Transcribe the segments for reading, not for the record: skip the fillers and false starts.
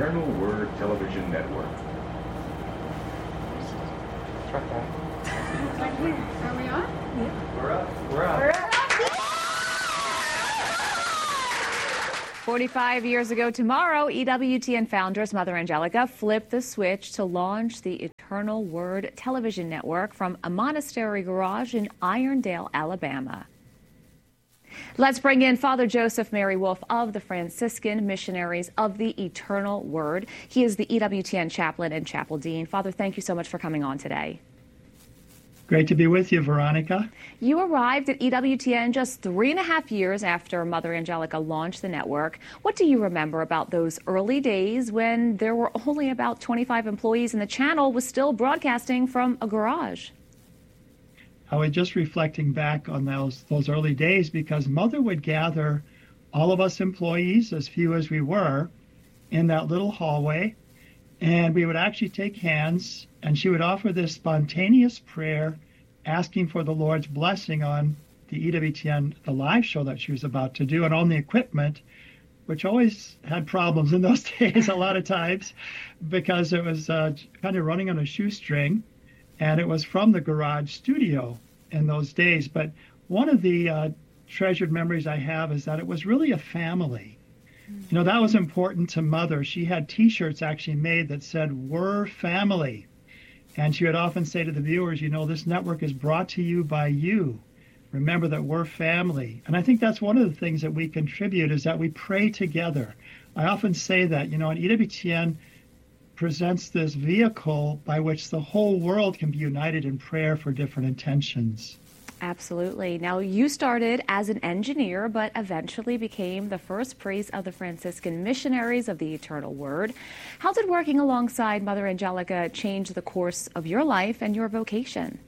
Eternal Word Television Network. Are we on? Yeah. We're up. 45 years ago tomorrow, EWTN founders Mother Angelica flipped the switch to launch the Eternal Word Television Network from a monastery garage in Irondale, Alabama. Let's bring in Father Joseph Mary Wolf of the Franciscan Missionaries of the Eternal Word. He is the EWTN chaplain and chapel dean. Father, thank you so much for coming on today. Great to be with you, Veronica. You arrived at EWTN just 3.5 years after Mother Angelica launched the network. What do you remember about those early days when there were only about 25 employees and the channel was still broadcasting from a garage? I was just reflecting back on those early days because Mother would gather all of us employees, as few as we were, in that little hallway, and we would actually take hands, and she would offer this spontaneous prayer asking for the Lord's blessing on the EWTN, the live show that she was about to do, and on the equipment, which always had problems in those days a lot of times because it was kind of running on a shoestring, and it was from the garage studio in those days. But one of the treasured memories I have is that it was really a family. You know, that was important to Mother. She had T-shirts actually made that said, "We're family." And she would often say to the viewers, you know, this network is brought to you by you. Remember that we're family. And I think that's one of the things that we contribute is that we pray together. I often say that, you know, and EWTN presents this vehicle by which the whole world can be united in prayer for different intentions. Absolutely. Now, you started as an engineer, but eventually became the first priest of the Franciscan Missionaries of the Eternal Word. How did working alongside Mother Angelica change the course of your life and your vocation?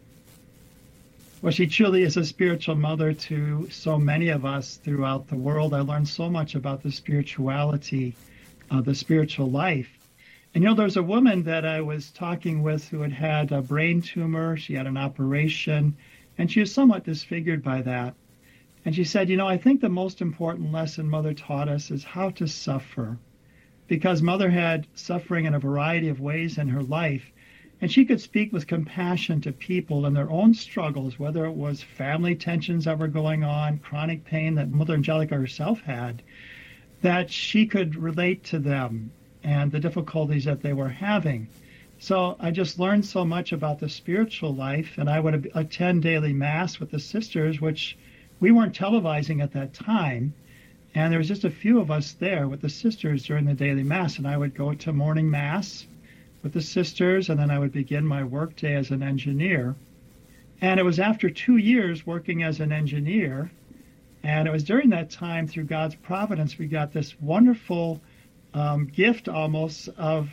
Well, she truly is a spiritual mother to so many of us throughout the world. I learned so much about the spirituality, the spiritual life. And, you know, there's a woman that I was talking with who had a brain tumor. She had an operation, and she was somewhat disfigured by that. And she said, you know, I think the most important lesson Mother taught us is how to suffer, because Mother had suffering in a variety of ways in her life. And she could speak with compassion to people and their own struggles, whether it was family tensions that were going on, chronic pain that Mother Angelica herself had, that she could relate to them and the difficulties that they were having. So I just learned so much about the spiritual life, and I would attend daily Mass with the sisters, which we weren't televising at that time. And there was just a few of us there with the sisters during the daily Mass, and I would go to morning Mass with the sisters, and then I would begin my workday as an engineer. And it was after 2 years working as an engineer, and it was during that time, through God's providence, we got this wonderful gift almost of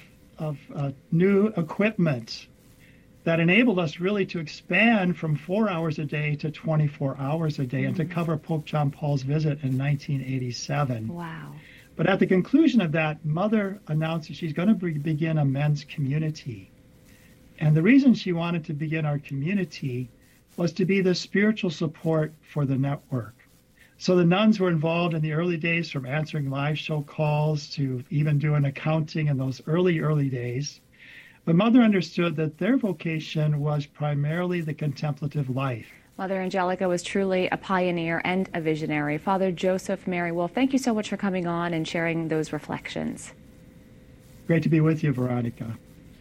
new equipment that enabled us really to expand from 4 hours a day to 24 hours a day and to cover Pope John Paul's visit in 1987. Wow. But at the conclusion of that, Mother announced that she's going to begin a men's community. And the reason she wanted to begin our community was to be the spiritual support for the network. So the nuns were involved in the early days, from answering live show calls to even doing accounting in those early days. But Mother understood that their vocation was primarily the contemplative life. Mother Angelica was truly a pioneer and a visionary. Father Joseph Mary Wolf, thank you so much for coming on and sharing those reflections. Great to be with you, Veronica.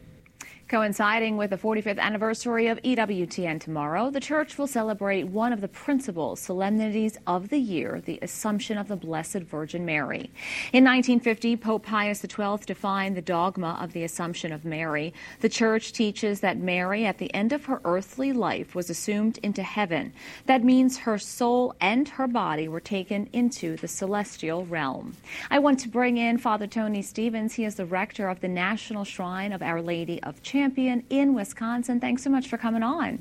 Coinciding with the 45th anniversary of EWTN tomorrow, the Church will celebrate one of the principal solemnities of the year, the Assumption of the Blessed Virgin Mary. In 1950, Pope Pius XII defined the dogma of the Assumption of Mary. The Church teaches that Mary, at the end of her earthly life, was assumed into heaven. That means her soul and her body were taken into the celestial realm. I want to bring in Father Tony Stevens. He is the rector of the National Shrine of Our Lady of Champion in Wisconsin. Thanks so much for coming on.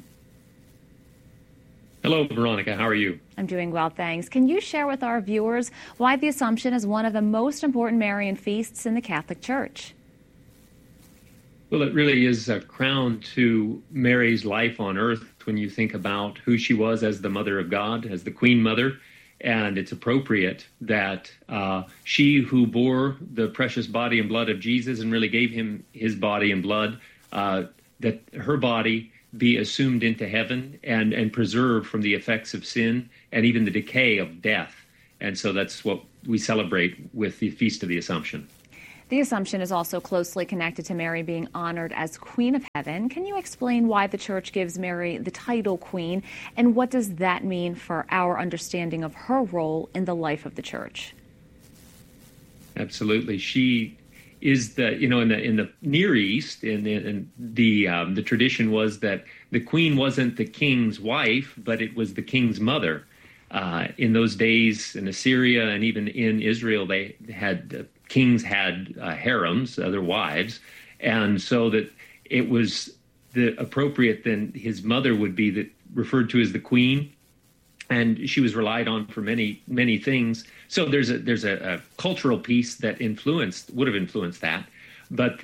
Hello, Veronica. How are you? I'm doing well, thanks. Can you share with our viewers why the Assumption is one of the most important Marian feasts in the Catholic Church? Well, it really is a crown to Mary's life on earth when you think about who she was as the Mother of God, as the Queen Mother, And it's appropriate that she who bore the precious body and blood of Jesus and really gave him his body and blood, that her body be assumed into heaven and preserved from the effects of sin and even the decay of death. And so that's what we celebrate with the Feast of the Assumption. The Assumption is also closely connected to Mary being honored as Queen of Heaven. Can you explain why the Church gives Mary the title Queen, and what does that mean for our understanding of her role in the life of the Church? Absolutely. She is the, in the Near East, the tradition was that the queen wasn't the king's wife, but it was the king's mother. In those days, in Assyria and even in Israel, they had kings had harems, other wives, and so that it was the appropriate. Then his mother would be referred to as the queen, and she was relied on for many things. So there's a cultural piece that would have influenced that, but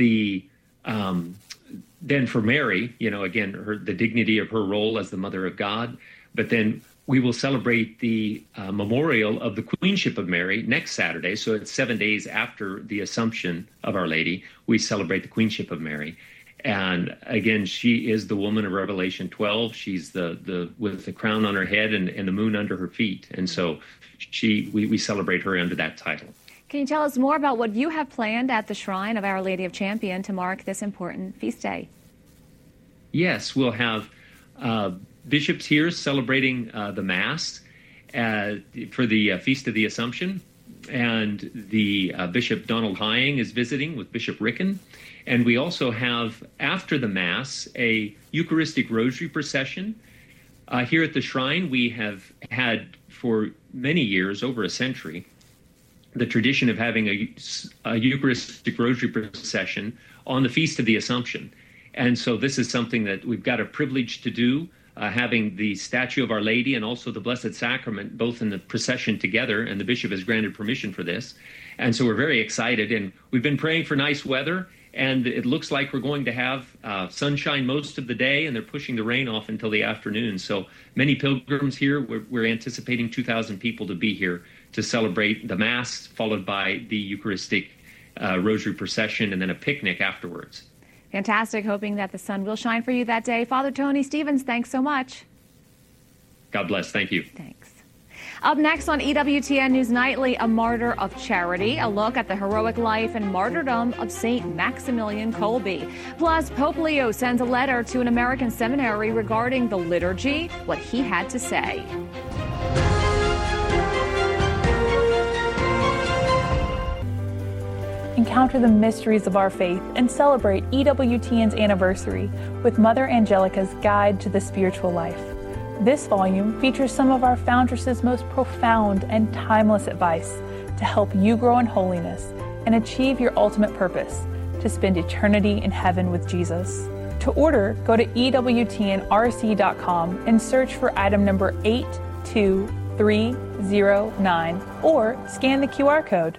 then for Mary, again, the dignity of her role as the Mother of God, but then we will celebrate the memorial of the Queenship of Mary next Saturday. So it's 7 days after the Assumption of Our Lady. We celebrate the Queenship of Mary. And again, she is the woman of Revelation 12. She's the with the crown on her head and the moon under her feet. And so we celebrate her under that title. Can you tell us more about what you have planned at the Shrine of Our Lady of Champion to mark this important feast day? Yes, we'll have bishops here celebrating the Mass for the Feast of the Assumption. And the Bishop Donald Hying is visiting with Bishop Ricken. And we also have, after the Mass, a Eucharistic Rosary procession. Here at the Shrine, we have had for many years, over a century, the tradition of having a Eucharistic Rosary procession on the Feast of the Assumption. And so this is something that we've got a privilege to do, having the statue of Our Lady and also the Blessed Sacrament both in the procession together, and the bishop has granted permission for this. And so we're very excited, and we've been praying for nice weather, and it looks like we're going to have sunshine most of the day, and they're pushing the rain off until the afternoon. So many pilgrims here. We're anticipating 2,000 people to be here to celebrate the Mass, followed by the Eucharistic Rosary procession, and then a picnic afterwards. Fantastic. Hoping that the sun will shine for you that day. Father Tony Stevens, thanks so much. God bless. Thank you. Thanks. Up next on EWTN News Nightly, a martyr of charity, a look at the heroic life and martyrdom of St. Maximilian Kolbe. Plus, Pope Leo sends a letter to an American seminary regarding the liturgy, what he had to say. Encounter the mysteries of our faith and celebrate EWTN's anniversary with Mother Angelica's Guide to the Spiritual Life. This volume features some of our foundress's most profound and timeless advice to help you grow in holiness and achieve your ultimate purpose, to spend eternity in heaven with Jesus. To order, go to EWTNRC.com and search for item number 82309 or scan the QR code.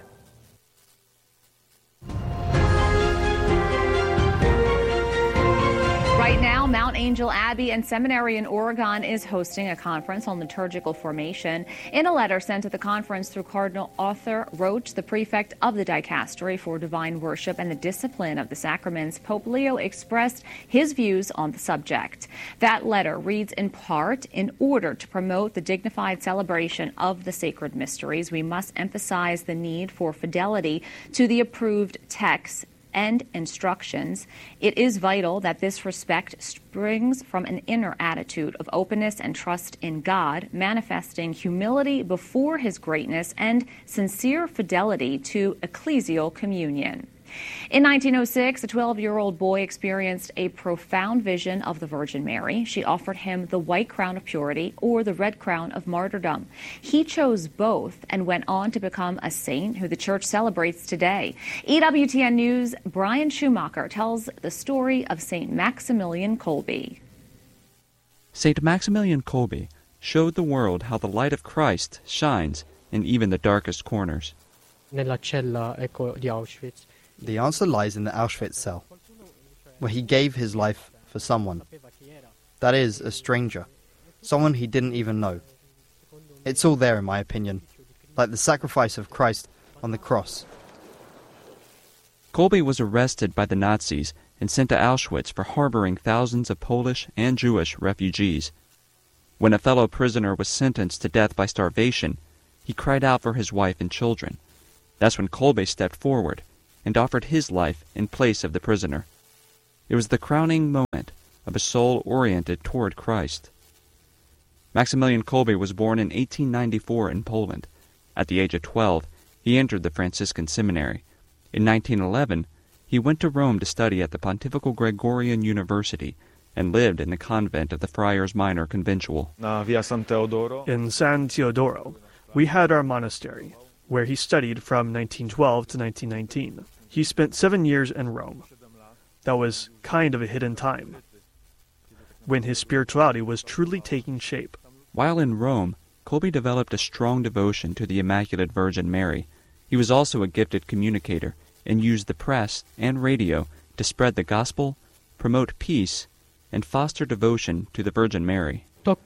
Right now, Mount Angel Abbey and Seminary in Oregon is hosting a conference on liturgical formation. In a letter sent to the conference through Cardinal Arthur Roach, the prefect of the Dicastery for Divine Worship and the Discipline of the Sacraments, Pope Leo expressed his views on the subject. That letter reads in part, in order to promote the dignified celebration of the sacred mysteries, we must emphasize the need for fidelity to the approved texts and instructions. It is vital that this respect springs from an inner attitude of openness and trust in God, manifesting humility before his greatness and sincere fidelity to ecclesial communion. In 1906, a 12-year-old boy experienced a profound vision of the Virgin Mary. She offered him the white crown of purity or the red crown of martyrdom. He chose both and went on to become a saint who the Church celebrates today. EWTN News' Brian Schumacher tells the story of St. Maximilian Kolbe. St. Maximilian Kolbe showed the world how the light of Christ shines in even the darkest corners. Nella cella, di Auschwitz. The answer lies in the Auschwitz cell, where he gave his life for someone. That is, a stranger, someone he didn't even know. It's all there, in my opinion, like the sacrifice of Christ on the cross. Kolbe was arrested by the Nazis and sent to Auschwitz for harboring thousands of Polish and Jewish refugees. When a fellow prisoner was sentenced to death by starvation, he cried out for his wife and children. That's when Kolbe stepped forward and offered his life in place of the prisoner. It was the crowning moment of a soul oriented toward Christ. Maximilian Kolbe was born in 1894 in Poland. At the age of 12, he entered the Franciscan seminary. In 1911, he went to Rome to study at the Pontifical Gregorian University and lived in the convent of the Friars Minor Conventual. In San Teodoro, we had our monastery, where he studied from 1912 to 1919. He spent 7 years in Rome. That was kind of a hidden time, when his spirituality was truly taking shape. While in Rome, Kolbe developed a strong devotion to the Immaculate Virgin Mary. He was also a gifted communicator and used the press and radio to spread the gospel, promote peace, and foster devotion to the Virgin Mary.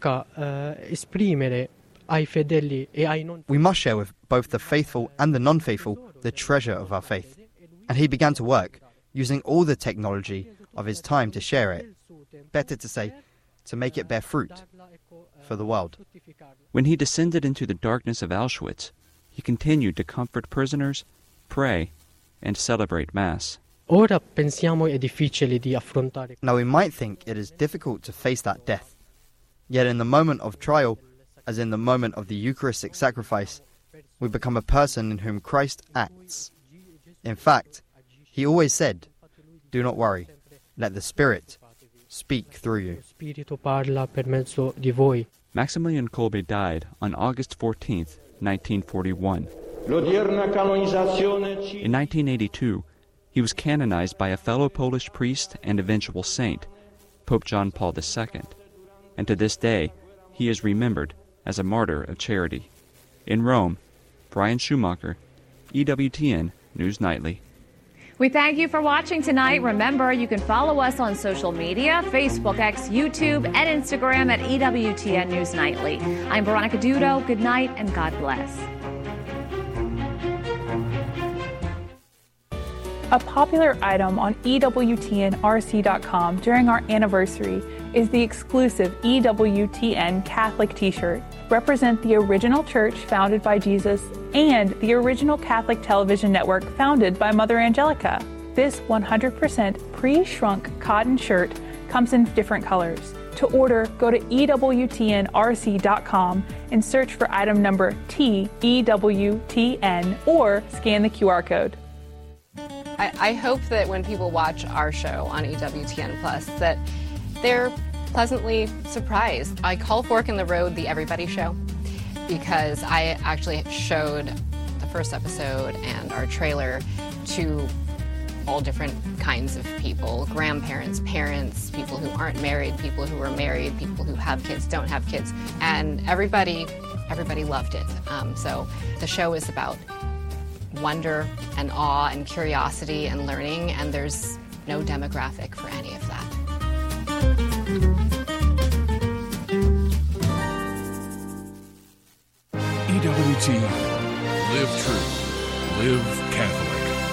We must share with both the faithful and the non-faithful the treasure of our faith. And he began to work, using all the technology of his time to share it. Better to say, to make it bear fruit for the world. When he descended into the darkness of Auschwitz, he continued to comfort prisoners, pray, and celebrate Mass. Now we might think it is difficult to face that death. Yet in the moment of trial, as in the moment of the Eucharistic sacrifice, we become a person in whom Christ acts. In fact, he always said, "Do not worry, let the Spirit speak through you." Maximilian Kolbe died on August 14th, 1941. In 1982, he was canonized by a fellow Polish priest and eventual saint, Pope John Paul II, and to this day, he is remembered as a martyr of charity. In Rome, Brian Schumacher, EWTN News Nightly. We thank you for watching tonight. Remember, you can follow us on social media, Facebook, X, YouTube, and Instagram at EWTN News Nightly. I'm Veronica Dudo. Good night and God bless. A popular item on EWTNRC.com during our anniversary is the exclusive EWTN Catholic t-shirt. Represent the original church founded by Jesus and the original Catholic television network founded by Mother Angelica. This 100% pre-shrunk cotton shirt comes in different colors. To order, go to EWTNRC.com and search for item number TEWTN or scan the QR code. I hope that when people watch our show on EWTN Plus that they're pleasantly surprised. I call Fork in the Road the Everybody Show because I actually showed the first episode and our trailer to all different kinds of people, grandparents, parents, people who aren't married, people who are married, people who have kids, don't have kids, and everybody loved it. So the show is about wonder and awe and curiosity and learning, and there's no demographic for any of that. EWT. Live true. Live Catholic.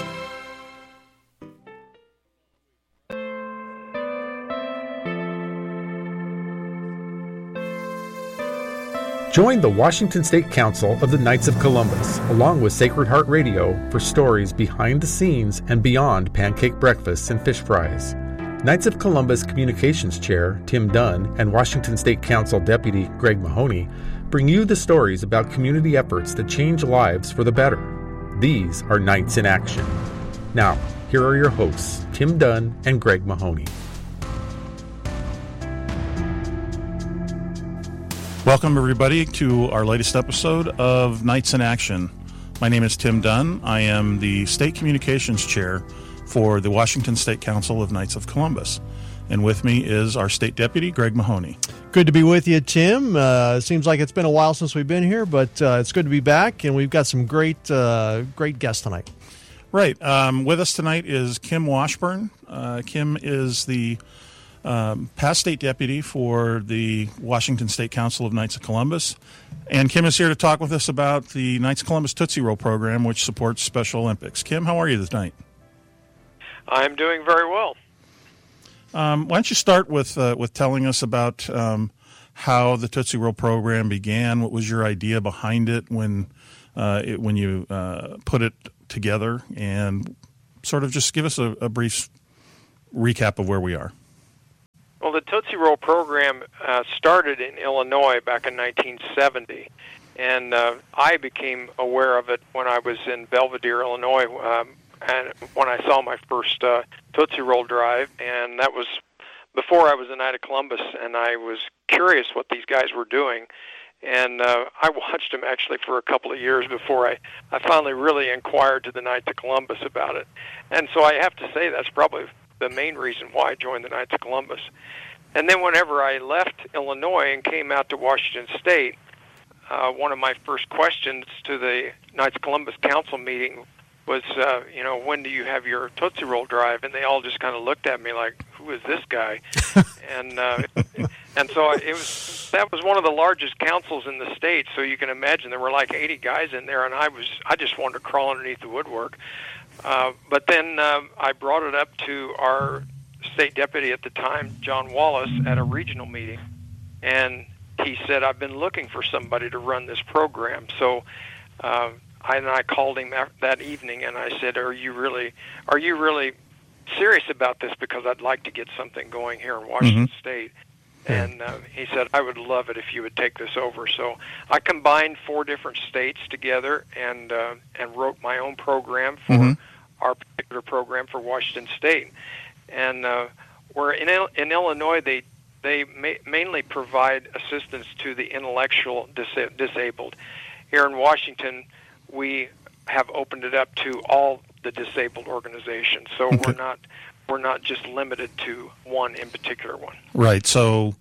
Join the Washington State Council of the Knights of Columbus, along with Sacred Heart Radio, for stories behind the scenes and beyond pancake breakfasts and fish fries. Knights of Columbus Communications Chair Tim Dunn and Washington State Council Deputy Greg Mahoney bring you the stories about community efforts that change lives for the better. These are Knights in Action. Now, here are your hosts, Tim Dunn and Greg Mahoney. Welcome, everybody, to our latest episode of Knights in Action. My name is Tim Dunn. I am the State Communications Chair for the Washington State Council of Knights of Columbus. And with me is our State Deputy, Greg Mahoney. Good to be with you, Tim. Seems like it's been a while since we've been here, but it's good to be back, and we've got some great guests tonight. Right. With us tonight is Kim Washburn. Kim is the past state deputy for the Washington State Council of Knights of Columbus. And Kim is here to talk with us about the Knights of Columbus Tootsie Roll program, which supports Special Olympics. Kim, how are you this night? I'm doing very well. Why don't you start with telling us about how the Tootsie Roll program began? What was your idea behind it when you put it together? And sort of just give us a brief recap of where we are. Well, the Tootsie Roll program started in Illinois back in 1970, and I became aware of it when I was in Belvedere, Illinois, and when I saw my first Tootsie Roll drive, and that was before I was a Knight of Columbus, and I was curious what these guys were doing. And I watched them actually for a couple of years before I finally really inquired to the Knights of Columbus about it. And so I have to say that's probably the main reason why I joined the Knights of Columbus. And then whenever I left Illinois and came out to Washington State, one of my first questions to the Knights of Columbus Council meeting was, when do you have your Tootsie Roll drive? And they all just kind of looked at me like, who is this guy? And so that was one of the largest councils in the state. So you can imagine there were like 80 guys in there, and I just wanted to crawl underneath the woodwork. But then I brought it up to our state deputy at the time, John Wallace, at a regional meeting, and he said, I've been looking for somebody to run this program. So I called him that evening, and I said, are you really serious about this? Because I'd like to get something going here in Washington State. And he said, I would love it if you would take this over. So I combined 4 different states together and wrote my own program for our particular program for Washington State. And where in Illinois, they mainly provide assistance to the intellectual disabled. Here in Washington, we have opened it up to all the disabled organizations. So we're not just limited to one in particular one. Right. So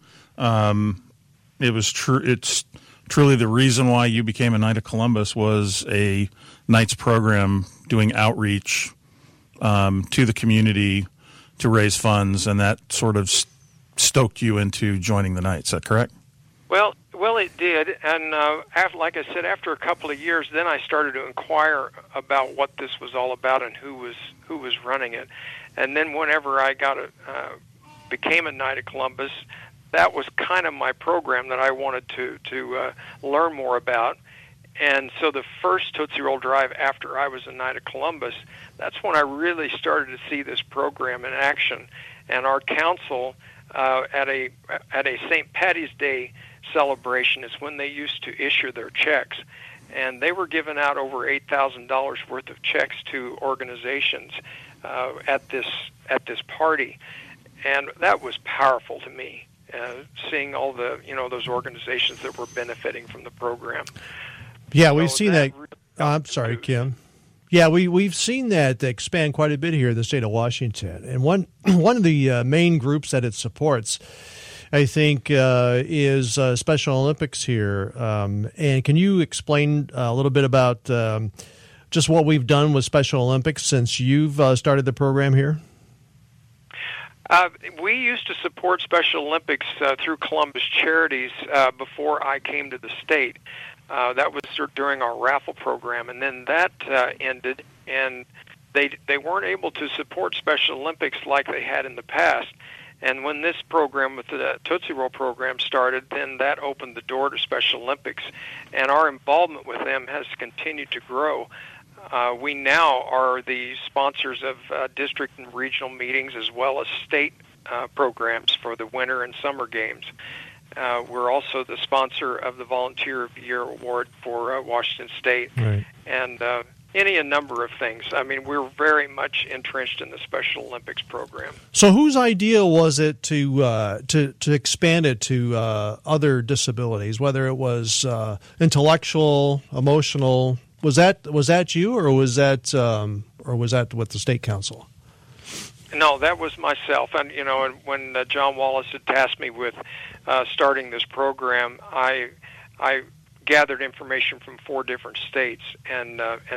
it was true. It's truly the reason why you became a Knight of Columbus was a Knights program doing outreach to the community to raise funds, and that sort of stoked you into joining the Knights. Is that correct? Well, it did, and like I said, after a couple of years, then I started to inquire about what this was all about and who was running it. And then whenever I became a Knight of Columbus, that was kind of my program that I wanted to learn more about. And so the first Tootsie Roll drive after I was a Knight of Columbus, that's when I really started to see this program in action. And our council at a St. Patty's Day celebration is when they used to issue their checks. And they were giving out over $8,000 worth of checks to organizations at this party, and that was powerful to me. Seeing all the those organizations that were benefiting from the program. Yeah, we've seen that. I'm sorry, Kim. Yeah, we've seen that expand quite a bit here in the state of Washington, and one of the main groups that it supports, I think, is Special Olympics here. And can you explain a little bit about just what we've done with Special Olympics since you've started the program here? We used to support Special Olympics through Columbus Charities before I came to the state. That was during our raffle program, and then that ended, and they weren't able to support Special Olympics like they had in the past. And when this program with the Tootsie Roll program started, then that opened the door to Special Olympics, and our involvement with them has continued to grow. We now are the sponsors of district and regional meetings as well as state programs for the winter and summer games. We're also the sponsor of the Volunteer of the Year Award for Washington State, right. And a number of things. I mean, we're very much entrenched in the Special Olympics program. So whose idea was it to expand it to other disabilities, whether it was intellectual, emotional? Was that you, or was that with the state council? No, that was myself. And when John Wallace had tasked me with starting this program, I gathered information from 4 different states and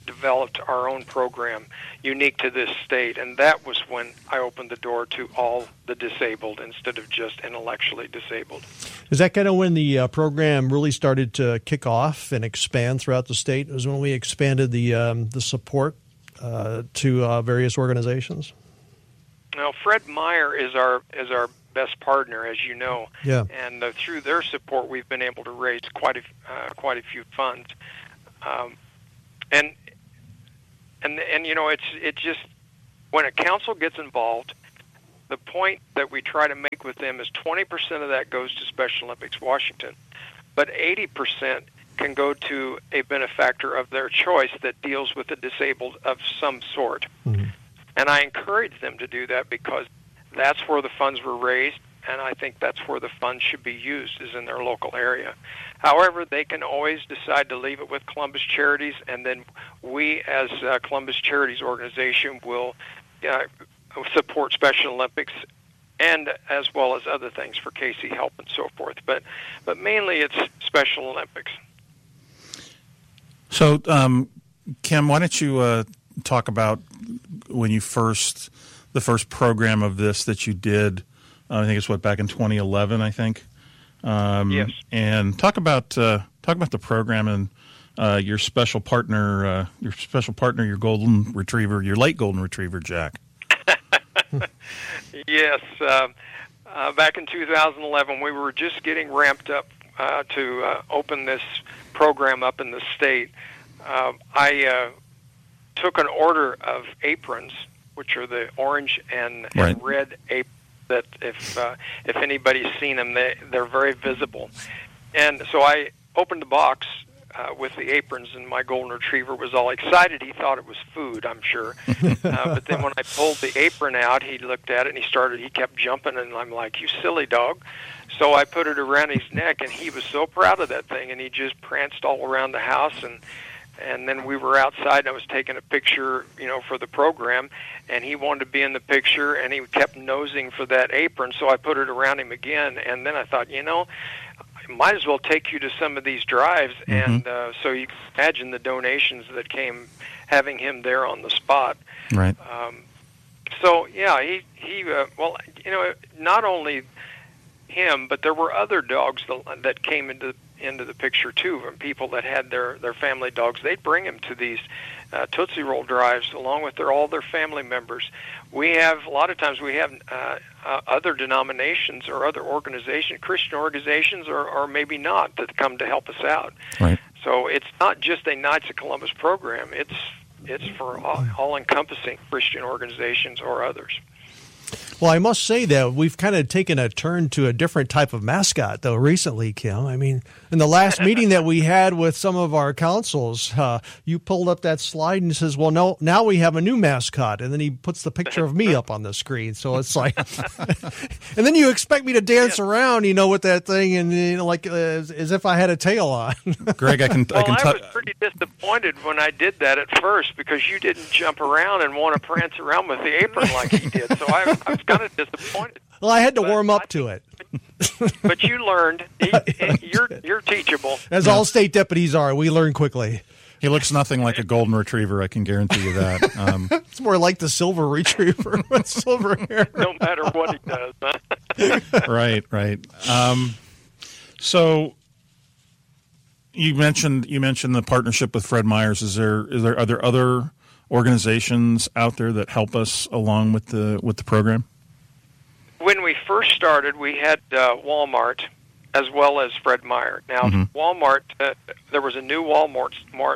developed our own program unique to this state, and that was when I opened the door to all the disabled instead of just intellectually disabled. Is that kind of when the program really started to kick off and expand throughout the state? It was when we expanded the support to various organizations? Now, Fred Meyer is our best partner, as you know. Yeah. And through their support, we've been able to raise quite a few funds. And you know, it just, when a council gets involved, the point that we try to make with them is 20% of that goes to Special Olympics Washington, but 80% can go to a benefactor of their choice that deals with the disabled of some sort. Mm-hmm. And I encourage them to do that because that's where the funds were raised, and I think that's where the funds should be used, is in their local area. However, they can always decide to leave it with Columbus Charities, and then we as Columbus Charities organization will support Special Olympics and as well as other things for Casey Help and so forth. But mainly it's Special Olympics. So, Kim, why don't you talk about when you the first program of this that you did, I think it's back in 2011, I think. Yes. And talk about the program and your special partner, your golden retriever, your late golden retriever, Jack. Yes. Back in 2011, we were just getting ramped up to open this program up in the state. I took an order of aprons, which are the orange and red aprons that if anybody's seen them, they're very visible. And so I opened the box with the aprons, and my golden retriever was all excited. He thought it was food, I'm sure. But then when I pulled the apron out, he looked at it, and he kept jumping, and I'm like, "You silly dog." So I put it around his neck, and he was so proud of that thing, and he just pranced all around the house. And then we were outside, and I was taking a picture, for the program, and he wanted to be in the picture, and he kept nosing for that apron, so I put it around him again. And then I thought, I might as well take you to some of these drives. Mm-hmm. And so you can imagine the donations that came having him there on the spot. Right. So, yeah, he not only him, but there were other dogs that came into the picture too, from people that had their family dogs. They'd bring them to these Tootsie Roll drives along with all their family members. A lot of times we have other denominations or other organizations, Christian organizations or maybe not, that come to help us out. Right. So it's not just a Knights of Columbus program. It's for all-encompassing Christian organizations or others. Well, I must say that we've kind of taken a turn to a different type of mascot, though, recently, Kim. I mean, in the last meeting that we had with some of our councils, you pulled up that slide and says, well, no, now we have a new mascot. And then he puts the picture of me up on the screen. So it's like, and then you expect me to dance around, with that thing and, as if I had a tail on. Greg, I was pretty disappointed when I did that at first because you didn't jump around and want to prance around with the apron like he did. So I was kind of disappointed. Well, I had to warm up to it. But you learned. You're teachable. As all state deputies are, we learn quickly. He looks nothing like a golden retriever, I can guarantee you that. It's more like the silver retriever with silver hair. No matter what he does. Huh? Right. So you mentioned the partnership with Fred Meyers. Are there other organizations out there that help us along with the program? When we first started, we had Walmart as well as Fred Meyer. Now, mm-hmm. Walmart, there was a new Walmart,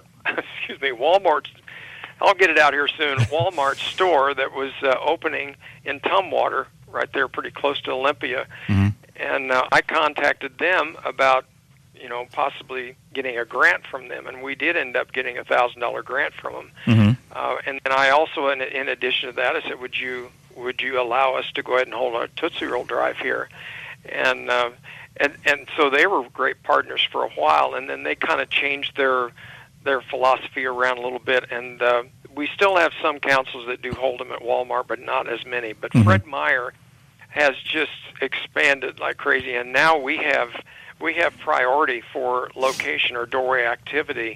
I'll get it out here soon, Walmart store that was opening in Tumwater, right there pretty close to Olympia. Mm-hmm. And I contacted them about, possibly getting a grant from them, and we did end up getting a $1,000 grant from them. Mm-hmm. And then I also, in addition to that, I said, would you allow us to go ahead and hold a Tootsie Roll drive here? And so they were great partners for a while, and then they kind of changed their philosophy around a little bit, and we still have some councils that do hold them at Walmart, but not as many. But mm-hmm. Fred Meyer has just expanded like crazy, and now we have priority for location or doorway activity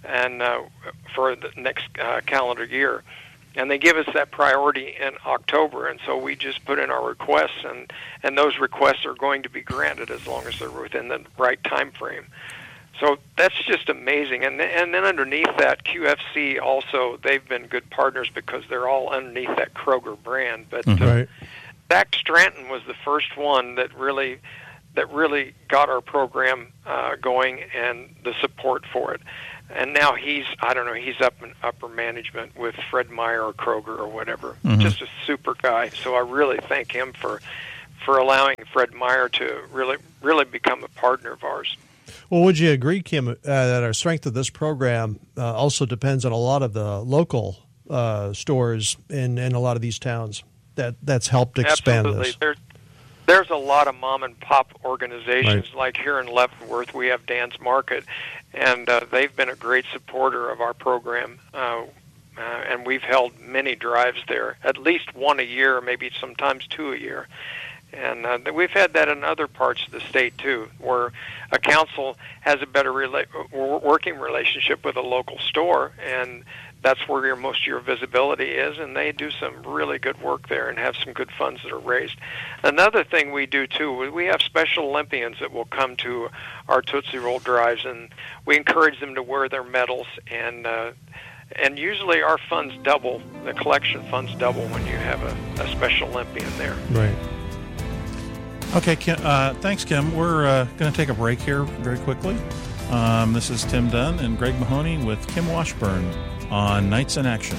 and for the next calendar year. And they give us that priority in October, and so we just put in our requests, and those requests are going to be granted as long as they're within the right time frame. So that's just amazing. And then underneath that, QFC also, they've been good partners because they're all underneath that Kroger brand. But right. Zach Stranton was the first one that really got our program going and the support for it. And now he's up in upper management with Fred Meyer or Kroger or whatever. Mm-hmm. Just a super guy. So I really thank him for allowing Fred Meyer to really become a partner of ours. Well, would you agree, Kim, that our strength of this program also depends on a lot of the local stores in a lot of these towns that's helped expand Absolutely. this? There's a lot of mom-and-pop organizations. Right. Like here in Leavenworth, we have Dan's Market, and they've been a great supporter of our program, and we've held many drives there, at least one a year, maybe sometimes two a year. And we've had that in other parts of the state, too, where a council has a better working relationship with a local store, and that's where most of your visibility is, and they do some really good work there and have some good funds that are raised. Another thing we do, too, we have Special Olympians that will come to our Tootsie Roll drives, and we encourage them to wear their medals, and usually our funds double, the collection funds double when you have a Special Olympian there. Right. Okay, Kim, thanks, Kim. We're going to take a break here very quickly. This is Tim Dunn and Greg Mahoney with Kim Washburn on Nights in Action.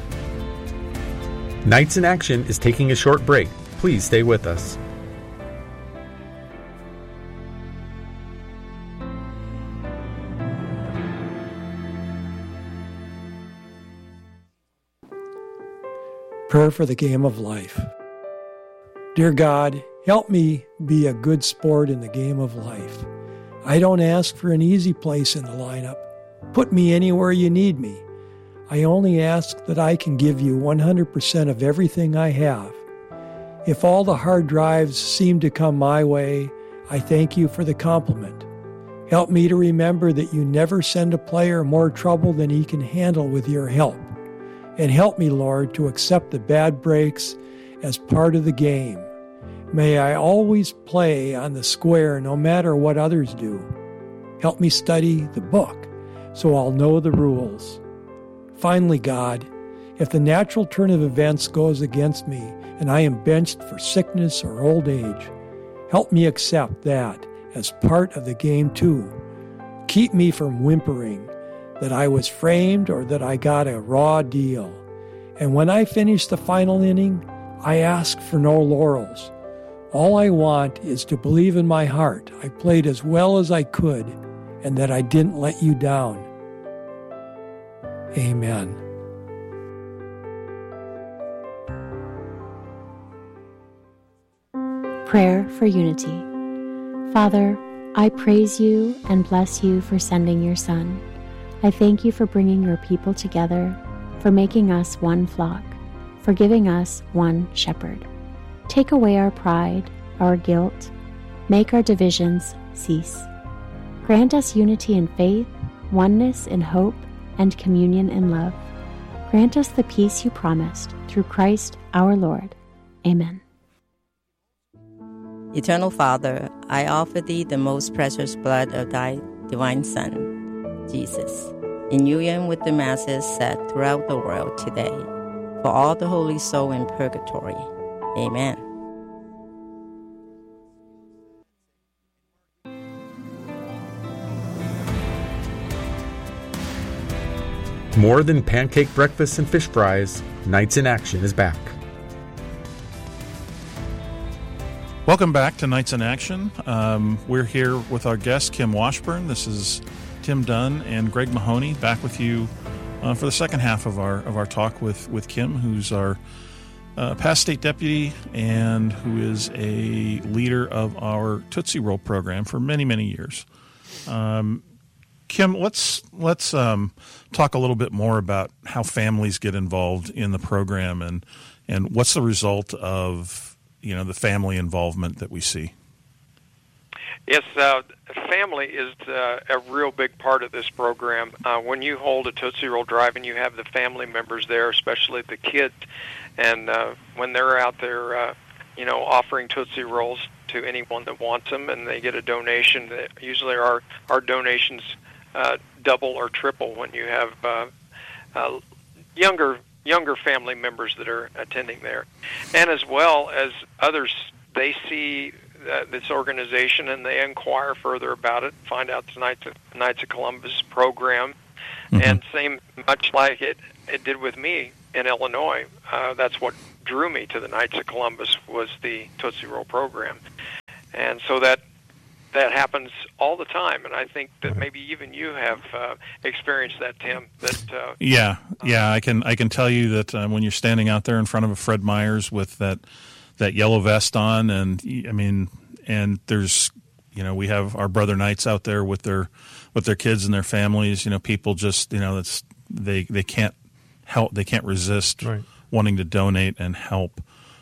Nights in Action is taking a short break. Please stay with us. Prayer for the game of life. Dear God, help me be a good sport in the game of life. I don't ask for an easy place in the lineup. Put me anywhere you need me. I only ask that I can give you 100% of everything I have. If all the hard drives seem to come my way, I thank you for the compliment. Help me to remember that you never send a player more trouble than he can handle with your help. And help me, Lord, to accept the bad breaks as part of the game. May I always play on the square no matter what others do. Help me study the book so I'll know the rules. Finally, God, if the natural turn of events goes against me and I am benched for sickness or old age, help me accept that as part of the game too. Keep me from whimpering that I was framed or that I got a raw deal. And when I finish the final inning, I ask for no laurels. All I want is to believe in my heart I played as well as I could and that I didn't let you down. Amen. Prayer for Unity. Father, I praise you and bless you for sending your Son. I thank you for bringing your people together, for making us one flock, for giving us one shepherd. Take away our pride, our guilt, make our divisions cease. Grant us unity in faith, oneness in hope, and communion in love. Grant us the peace you promised through Christ our Lord. Amen. Eternal Father, I offer thee the most precious blood of thy divine Son, Jesus, in union with the masses set throughout the world today, for all the holy soul in purgatory. Amen. More than pancake breakfast and fish fries, Nights in Action is back. Welcome back to Nights in Action. We're here with our guest, Kim Washburn. This is Tim Dunn and Greg Mahoney back with you for the second half of our talk with Kim, who's our past state deputy and who is a leader of our Tootsie Roll program for many, many years. Kim, let's talk a little bit more about how families get involved in the program and what's the result of the family involvement that we see. Yes, family is a real big part of this program. When you hold a Tootsie Roll Drive and you have the family members there, especially the kids, and when they're out there, offering Tootsie Rolls to anyone that wants them, and they get a donation, usually our donations double or triple when you have younger family members that are attending there. And as well as others, they see this organization and they inquire further about it, find out the Knights of Columbus program, and same much like it did with me in Illinois. That's what drew me to the Knights of Columbus was the Tootsie Roll program. And so that happens all the time, and I think that maybe even you have experienced that, Tim. Yeah, I can tell you that when you're standing out there in front of a Fred Meyer's with that yellow vest on, and there's, we have our brother Knights out there with their kids and their families. People just, they can't help, they can't resist wanting to donate and help.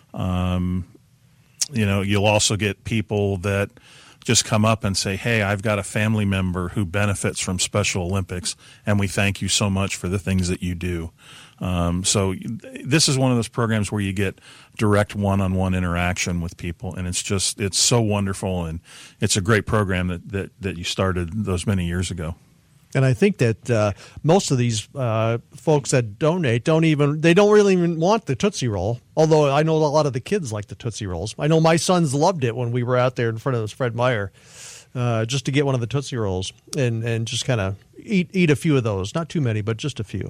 You'll also get people that just come up and say, hey, I've got a family member who benefits from Special Olympics, and we thank you so much for the things that you do. So this is one of those programs where you get direct one-on-one interaction with people, and it's so wonderful, and it's a great program that you started those many years ago. And I think that most of these folks that donate don't really even want the Tootsie Roll, although I know a lot of the kids like the Tootsie Rolls. I know my sons loved it when we were out there in front of this Fred Meyer, just to get one of the Tootsie Rolls and just kind of eat a few of those. Not too many, but just a few.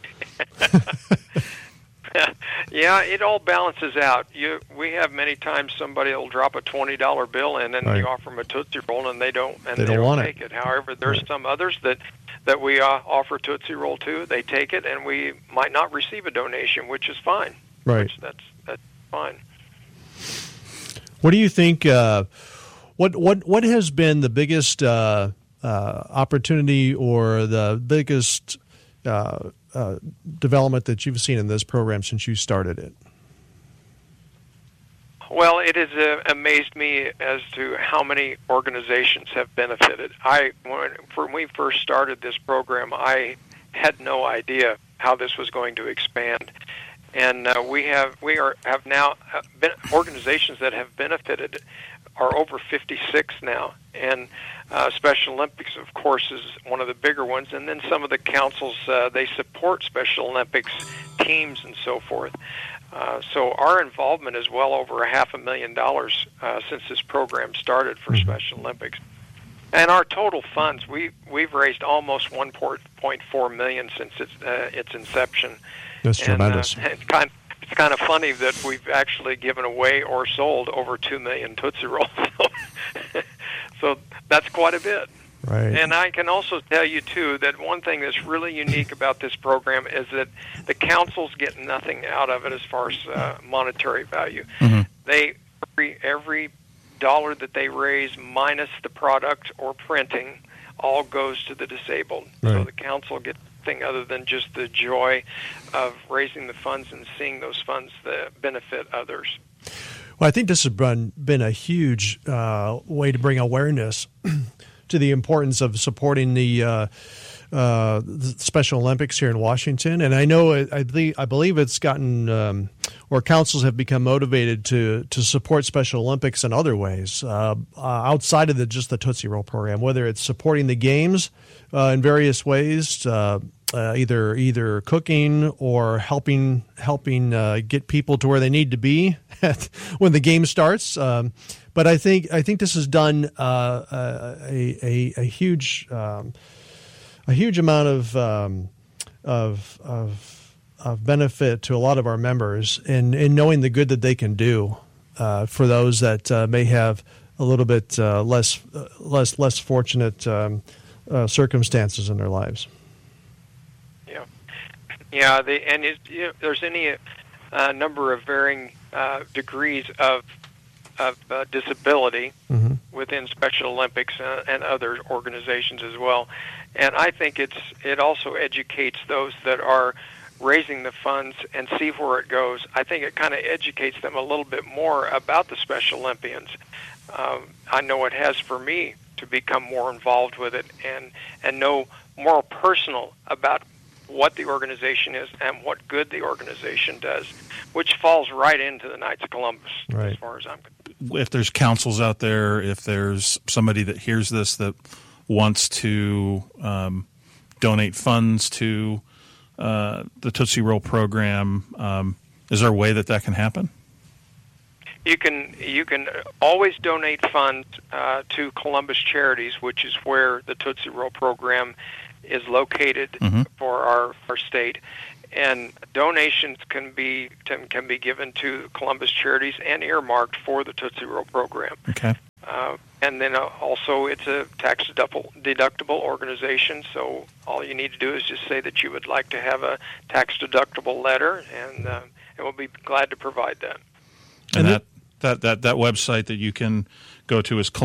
Yeah, it all balances out. We have many times somebody will drop a $20 bill in, and you offer them a Tootsie Roll, and they don't want take it. However, there's some others that we offer Tootsie Roll to. They take it, and we might not receive a donation, which is fine. Right. That's fine. What do you think? What has been the biggest opportunity or the biggest development that you've seen in this program since you started it? Well, it has amazed me as to how many organizations have benefited. When we first started this program, I had no idea how this was going to expand, and we have now been organizations that have benefited are over 56 now, and Special Olympics, of course, is one of the bigger ones, and then some of the councils, they support Special Olympics teams and so forth. So our involvement is well over $500,000 since this program started for Special Olympics. And our total funds, we've raised almost $1.4 million since its inception. That's tremendous. It's kind of funny that we've actually given away or sold over 2 million Tootsie Rolls. So that's quite a bit. Right. And I can also tell you, too, that one thing that's really unique about this program is that the councils get nothing out of it as far as monetary value. Every dollar that they raise minus the product or printing all goes to the disabled. Right. So the council gets nothing other than just the joy of raising the funds and seeing those funds that benefit others. Well, I think this has been a huge way to bring awareness to the importance of supporting the Special Olympics here in Washington. And I know, I believe it's gotten, or councils have become motivated to support Special Olympics in other ways, outside of just the Tootsie Roll program, whether it's supporting the games in various ways, either cooking or helping get people to where they need to be when the game starts. But I think this has done a huge amount of benefit to a lot of our members in knowing the good that they can do for those that may have a little bit less fortunate circumstances in their lives. Yeah. There's any number of varying degrees of disability within Special Olympics and other organizations as well. And I think it also educates those that are raising the funds and see where it goes. I think it kind of educates them a little bit more about the Special Olympians. I know it has for me to become more involved with it and know more personal about what the organization is and what good the organization does, which falls right into the Knights of Columbus, as far as I'm concerned. If there's councils out there, if there's somebody that hears this that wants to donate funds to the Tootsie Roll program, is there a way that can happen? You can always donate funds to Columbus Charities, which is where the Tootsie Roll program is located for our state, and donations can be given to Columbus Charities and earmarked for the Tootsie Roll program. Okay. And then also it's a tax deductible organization, so all you need to do is just say that you would like to have a tax deductible letter, and we'll be glad to provide that. And that website that you can go to is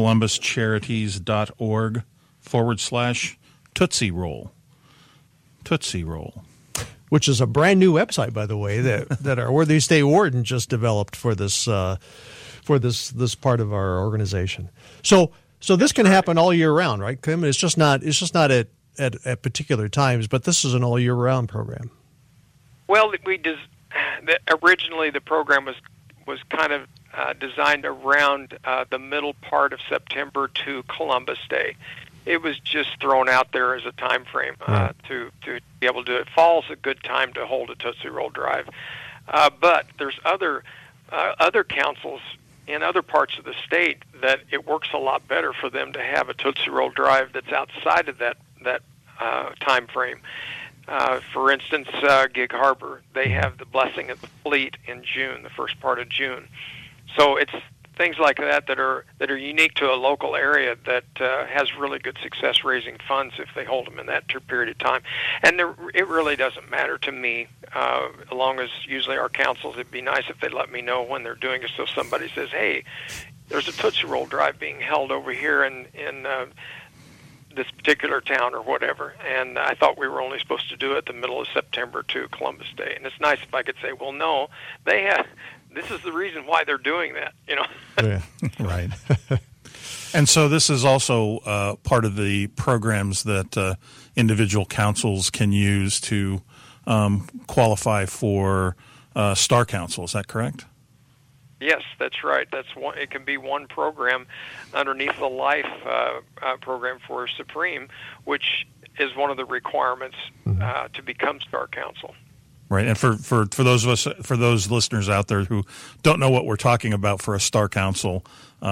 columbuscharities.org/Tootsie Roll. Tootsie Roll. Which is a brand new website, by the way, that our Worthy State Warden just developed for this part of our organization. So this can happen all year round, right, Kim? It's just not at particular times, but this is an all year round program. Well, originally the program was kind of designed around the middle part of September to Columbus Day. It was just thrown out there as a time frame to be able to do it. Fall's a good time to hold a Tootsie Roll drive, but there's other councils in other parts of the state that it works a lot better for them to have a Tootsie Roll drive that's outside of that time frame. For instance, Gig Harbor, they have the Blessing of the Fleet in June, the first part of June. So it's things like that are unique to a local area that has really good success raising funds if they hold them in that period of time. And it really doesn't matter to me, as long as usually our councils, it'd be nice if they let me know when they're doing it, so somebody says, hey, there's a Tootsie Roll drive being held over here in this particular town or whatever, and I thought we were only supposed to do it the middle of September to Columbus Day. And it's nice if I could say, well, no, this is the reason why they're doing that, Yeah, right. And so this is also part of the programs that individual councils can use to qualify for Star Council. Is that correct? Yes, that's right. That's one. It can be one program underneath the Life program for Supreme, which is one of the requirements to become Star Council. Right, and for those listeners out there who don't know what we're talking about, for a Star Council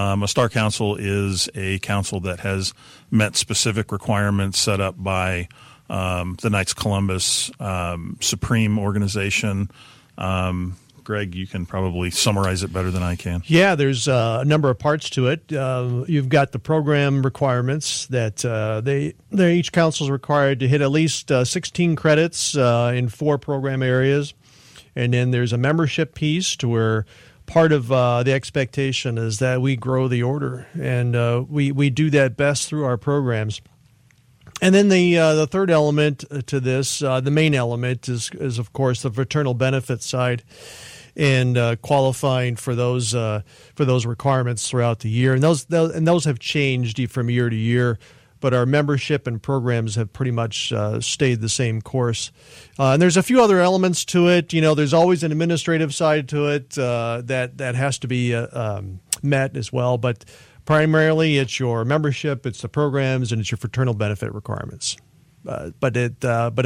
is a council that has met specific requirements set up by the Knights of Columbus Supreme organization. Greg, you can probably summarize it better than I can. Yeah, there's a number of parts to it. You've got the program requirements that each council is required to hit at least 16 credits in 4 program areas. And then there's a membership piece to where part of the expectation is that we grow the order. And we do that best through our programs. And then the third element to this, the main element, is of course the fraternal benefit side, and qualifying for those requirements throughout the year, and those have changed from year to year, but our membership and programs have pretty much stayed the same course. And there's a few other elements to it. There's always an administrative side to it that has to be met as well, but primarily it's your membership, it's the programs, and it's your fraternal benefit requirements. But if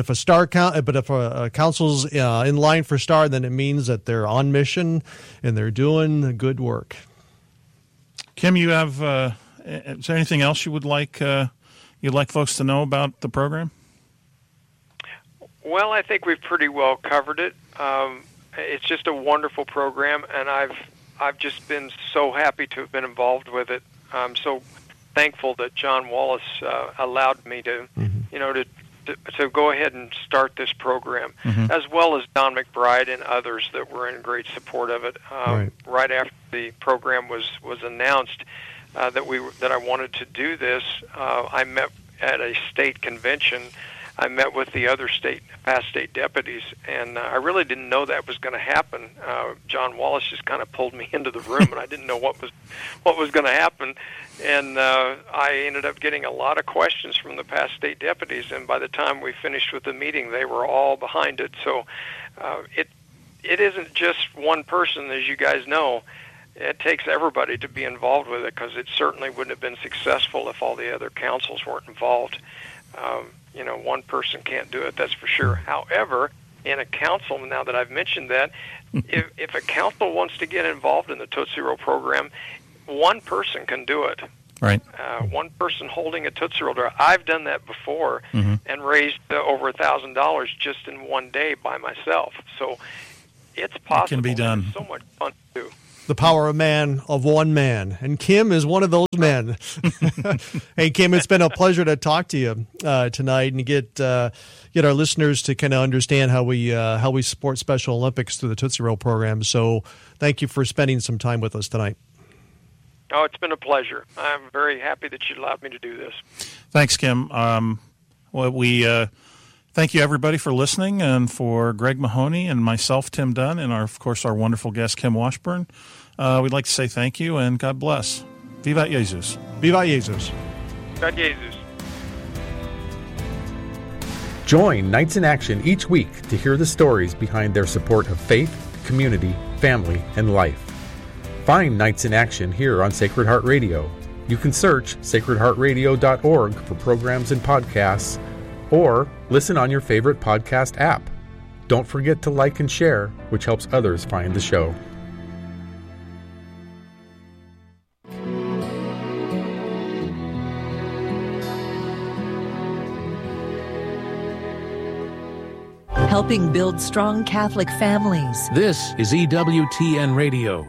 a council's in line for Star, then it means that they're on mission and they're doing good work. Kim, you have is there anything else you'd like folks to know about the program? Well, I think we've pretty well covered it. It's just a wonderful program, and I've just been so happy to have been involved with it. I'm so thankful that John Wallace allowed me to, to go ahead and start this program, as well as Don McBride and others that were in great support of it. Right after the program was announced that I wanted to do this, I met at a state convention I met with the other past state deputies, and I really didn't know that was going to happen. John Wallace just kind of pulled me into the room, and I didn't know what was going to happen. And I ended up getting a lot of questions from the past state deputies, and by the time we finished with the meeting, they were all behind it. So it isn't just one person, as you guys know. It takes everybody to be involved with it, because it certainly wouldn't have been successful if all the other councils weren't involved. One person can't do it, that's for sure. However, in a council, now that I've mentioned that, if a council wants to get involved in the Tootsie Roll program, one person can do it. Right. One person holding a Tootsie Roll jar. I've done that before and raised over $1,000 just in one day by myself. So it's possible. It can be done. It's so much fun to do. The power of one man. And Kim is one of those men. Hey, Kim, it's been a pleasure to talk to you tonight and get our listeners to kind of understand how we support Special Olympics through the Tootsie Roll program. So thank you for spending some time with us tonight. Oh, it's been a pleasure. I'm very happy that you allowed me to do this. Thanks, Kim. We thank you, everybody, for listening, and for Greg Mahoney and myself, Tim Dunn, and, of course, our wonderful guest, Kim Washburn. We'd like to say thank you and God bless. Vivat Jesus. Vivat Jesus. God Jesus. Join Knights in Action each week to hear the stories behind their support of faith, community, family, and life. Find Knights in Action here on Sacred Heart Radio. You can search sacredheartradio.org for programs and podcasts, or listen on your favorite podcast app. Don't forget to like and share, which helps others find the show. Helping build strong Catholic families. This is EWTN Radio.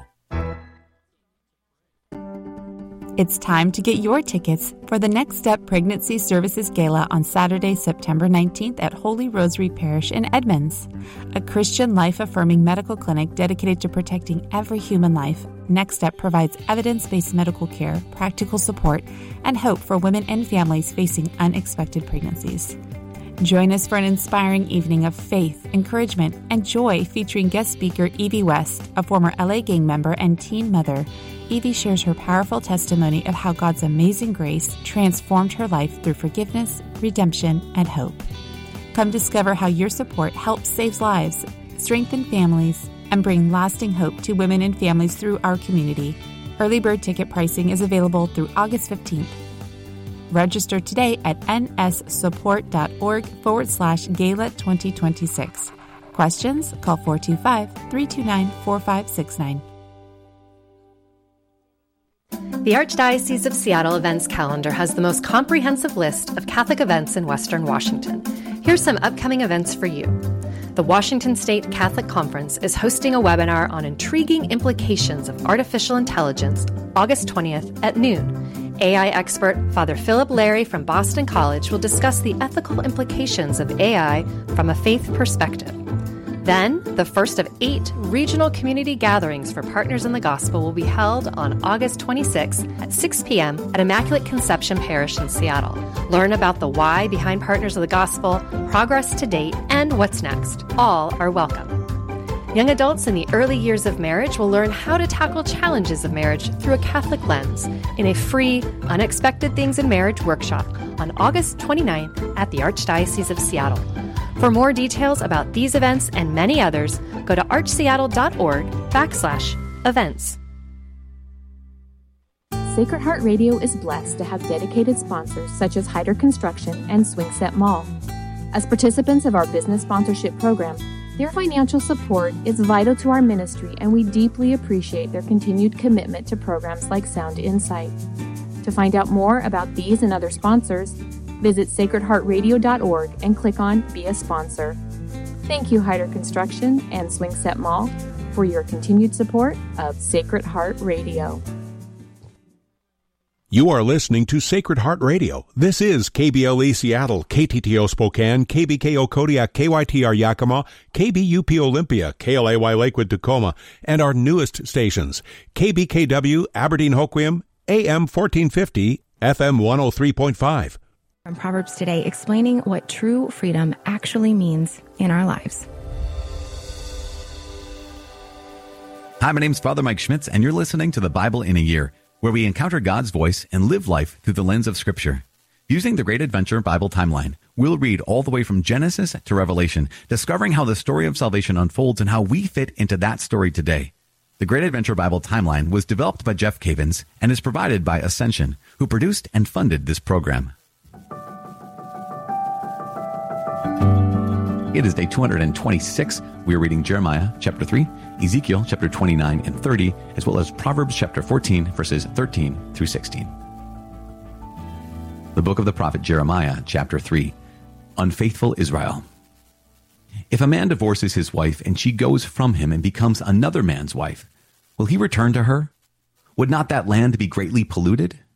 It's time to get your tickets for the Next Step Pregnancy Services Gala on Saturday, September 19th at Holy Rosary Parish in Edmonds. A Christian life-affirming medical clinic dedicated to protecting every human life, Next Step provides evidence-based medical care, practical support, and hope for women and families facing unexpected pregnancies. Join us for an inspiring evening of faith, encouragement, and joy featuring guest speaker Evie West, a former LA Gang member and teen mother. Evie shares her powerful testimony of how God's amazing grace transformed her life through forgiveness, redemption, and hope. Come discover how your support helps save lives, strengthen families, and bring lasting hope to women and families through our community. Early bird ticket pricing is available through August 15th. Register today at nssupport.org/Gala 2026. Questions? Call 425-329-4569. The Archdiocese of Seattle events calendar has the most comprehensive list of Catholic events in Western Washington. Here's some upcoming events for you. The Washington State Catholic Conference is hosting a webinar on intriguing implications of artificial intelligence August 20th at noon. AI expert Father Philip Larry from Boston College will discuss the ethical implications of AI from a faith perspective. Then, the first of 8 regional community gatherings for Partners in the Gospel will be held on August 26 at 6 p.m. at Immaculate Conception Parish in Seattle. Learn about the why behind Partners of the Gospel, progress to date, and what's next. All are welcome. Young adults in the early years of marriage will learn how to tackle challenges of marriage through a Catholic lens in a free Unexpected Things in Marriage workshop on August 29th at the Archdiocese of Seattle. For more details about these events and many others, go to archseattle.org/events. Sacred Heart Radio is blessed to have dedicated sponsors such as Hyder Construction and Swingset Mall. As participants of our business sponsorship program, their financial support is vital to our ministry, and we deeply appreciate their continued commitment to programs like Sound Insight. To find out more about these and other sponsors, visit sacredheartradio.org and click on Be a Sponsor. Thank you, Hyder Construction and Swingset Mall, for your continued support of Sacred Heart Radio. You are listening to Sacred Heart Radio. This is KBLE Seattle, KTTO Spokane, KBKO Kodiak, KYTR Yakima, KBUP Olympia, KLAY Lakewood Tacoma, and our newest stations, KBKW Aberdeen Hoquiam, AM 1450, FM 103.5. From Proverbs Today, explaining what true freedom actually means in our lives. Hi, my name's Father Mike Schmitz, and you're listening to the Bible in a Year, where we encounter God's voice and live life through the lens of Scripture. Using the Great Adventure Bible Timeline, we'll read all the way from Genesis to Revelation, discovering how the story of salvation unfolds and how we fit into that story today. The Great Adventure Bible Timeline was developed by Jeff Cavins and is provided by Ascension, who produced and funded this program. It is day 226. We are reading Jeremiah chapter 3, Ezekiel chapter 29 and 30, as well as Proverbs chapter 14, verses 13 through 16. The book of the prophet Jeremiah, chapter 3, Unfaithful Israel. If a man divorces his wife and she goes from him and becomes another man's wife, will he return to her? Would not that land be greatly polluted?